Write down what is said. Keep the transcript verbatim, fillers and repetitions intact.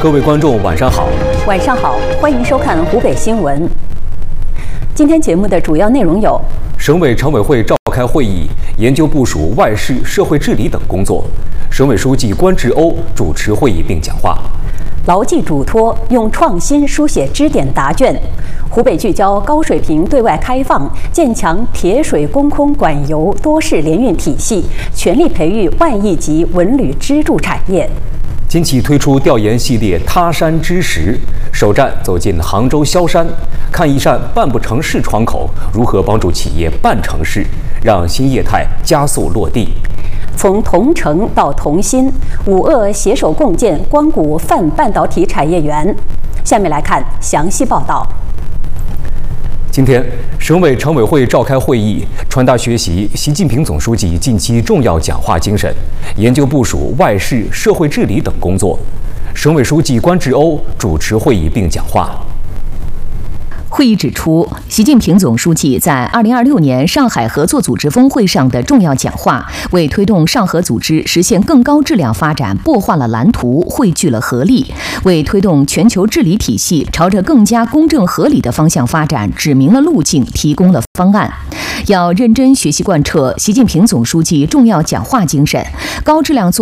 各位观众，晚上好。 晚上好，欢迎收看湖北新闻。今天节目的主要内容有： 省委常委会召开会议，研究部署外事、社会治理等工作。省委书记关志欧主持会议并讲话。 牢记嘱托，用创新书写支点答卷。湖北聚焦高水平对外开放，建强铁水公空管油多式联运体系，全力培育万亿级文旅支柱产业。 近期推出调研系列“他山之石”，首站走进杭州萧山，看一扇办不成市窗口如何帮助企业办成市，让新业态加速落地。 从同城到同心，五鄂携手共建光谷泛半导体产业园。下面来看详细报道。 今天，省委常委会召开会议，传达学习习近平总书记近期重要讲话精神，研究部署外事、社会治理等工作。省委书记关志欧主持会议并讲话。 会议指出，习近平总书记在二零二六年上海合作组织峰会上的重要讲话，为推动上合组织实现更高质量发展擘画了蓝图，汇聚了合力，为推动全球治理体系朝着更加公正合理的方向发展指明了路径，提供了方案。要认真学习贯彻习近平总书记重要讲话精神，高质量做